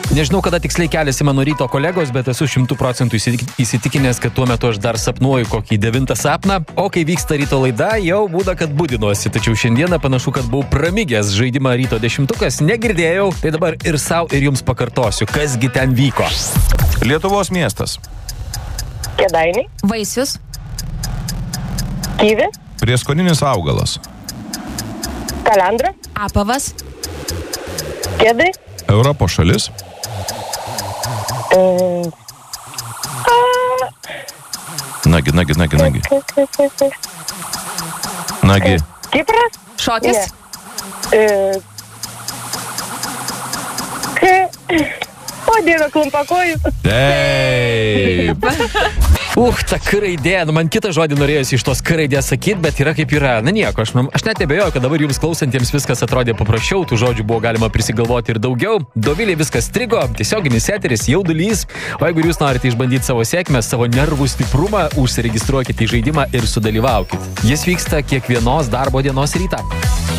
Nežinau, kada tiksliai keliasi mano ryto kolegos, bet esu 100% įsitikinęs, kad tuo metu aš dar sapnuoju kokį 9 sapną, o kai vyksta ryto laida, jau būda, kad budinuosi. Tačiau šiandieną panašu, kad buvau pramigęs žaidimą ryto 10-tukas, negirdėjau, tai dabar ir sau, ir jums pakartosiu, kasgi ten vyko. Lietuvos miestas. Kėdainiai. Vaisius. Kyvi. Prieskoninis augalas. Kalendra. Apavas. Kėdai. Europos šalis. Nagi. Nagi. Kipras. Šokis. O Dieve, klumpakojus. Taip. Ta kraidė, man kitą žodį norėjusi iš tos kraidės sakyti, bet yra kaip yra. Na nieko, aš net nebejoju, kad dabar jums klausantiems viskas atrodė paprasčiau, tų žodžių buvo galima prisigalvoti ir daugiau. Dovilė viskas strigo, tiesioginis eteris, jaudulys. O jeigu jūs norite išbandyti savo sėkmę, savo nervų stiprumą, užsiregistruokite į žaidimą ir sudalyvaukite. Jis vyksta kiekvienos darbo dienos rytą.